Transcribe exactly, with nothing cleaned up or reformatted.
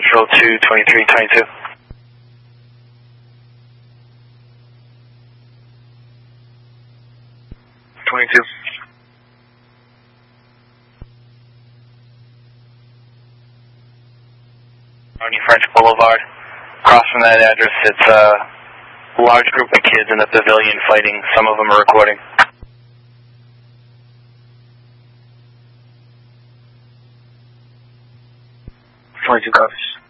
Central two twenty-three twenty-two. twenty-two. Arnie French Boulevard. Across from that address, it's a large group of kids in the pavilion fighting. Some of them are recording. twenty-two copies.